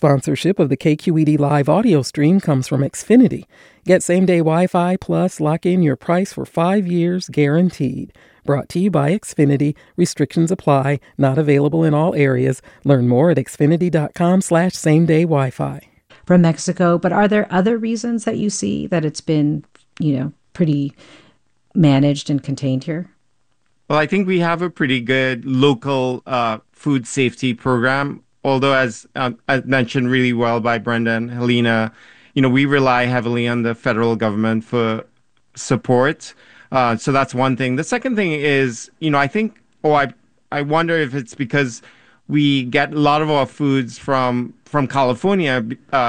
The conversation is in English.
Sponsorship of the KQED live audio stream comes from Xfinity. Get same-day Wi-Fi plus lock in your price for 5 years guaranteed. Brought to you by Xfinity. Restrictions apply. Not available in all areas. Learn more at xfinity.com/same-day Wi-Fi. From Mexico, but are there other reasons that you see that it's been, pretty managed and contained here? Well, I think we have a pretty good local food safety program. Although, as mentioned really well by Brenda and Helena, we rely heavily on the federal government for support. So that's one thing. The second thing is, I think, I wonder if it's because we get a lot of our foods from California,